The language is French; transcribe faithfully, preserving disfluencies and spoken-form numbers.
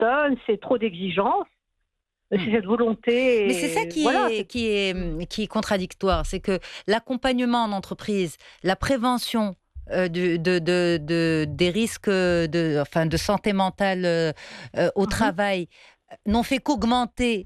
personnes, c'est trop d'exigences, Mmh. c'est cette volonté. Mais c'est ça Et qui voilà. est qui est, mmh, qui est contradictoire. C'est que l'accompagnement en entreprise, la prévention, heu, du de de de des risques, heu, de enfin de santé mentale, heu heu, au Mmh mh. travail, n'ont fait qu'augmenter